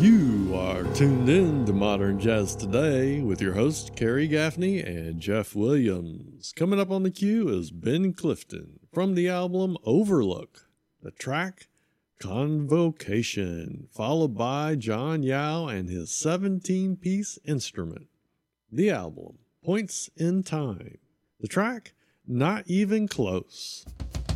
You are tuned in to Modern Jazz Today with your hosts, Kerry Gaffney and Jeff Williams. Coming up on the queue is Ben Clifton from the album Overlook, the track Convocation, followed by John Yao and his 17-piece instrument. The album Points in Time, the track Not Even Close.